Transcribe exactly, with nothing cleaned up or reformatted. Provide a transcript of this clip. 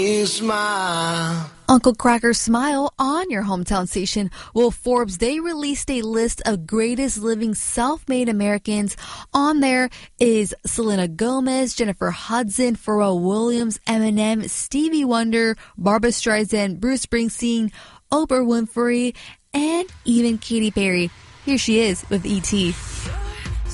You smile. Uncle Kracker Smile on your hometown station. Well, Forbes, they released a list of greatest living self-made Americans. On there is Selena Gomez, Jennifer Hudson, Pharrell Williams, Eminem, Stevie Wonder, Barbra Streisand, Bruce Springsteen, Oprah Winfrey, and even Katy Perry. Here she is with E T